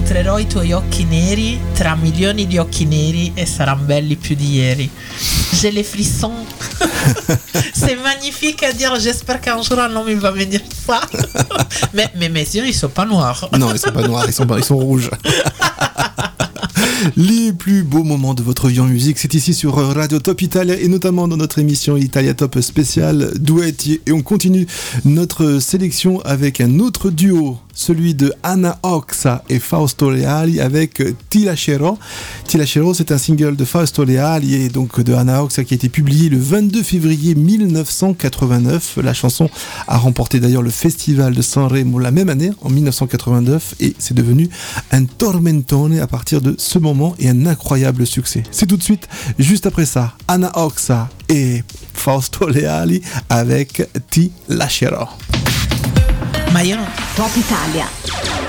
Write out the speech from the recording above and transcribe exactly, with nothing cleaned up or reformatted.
incontrerò i tuoi occhi neri tra milioni di occhi neri et saranno belli più di ieri. J'ai les frissons. C'est magnifique à dire. J'espère qu'un jour un homme il va me dire ça. mais, mais mes yeux ils sont pas noirs. Non, ils sont pas noirs, ils sont, ils sont rouges. Les plus beaux moments de votre vie en musique, c'est ici sur Radio Top Italia et notamment dans notre émission Italia Top spéciale duetti. Et on continue notre sélection avec un autre duo, celui de Anna Oxa et Fausto Leali avec Ti lascerò. Ti lascerò, c'est un single de Fausto Leali et donc de Anna Oxa qui a été publié le vingt-deux février mille neuf cent quatre-vingt-neuf. La chanson a remporté d'ailleurs le festival de Sanremo la même année, en mille neuf cent quatre-vingt-neuf, et c'est devenu un tormentone à partir de ce moment et un incroyable succès. C'est tout de suite, juste après ça, Anna Oxa et Fausto Leali avec Ti lascerò. Ma io Top Italia.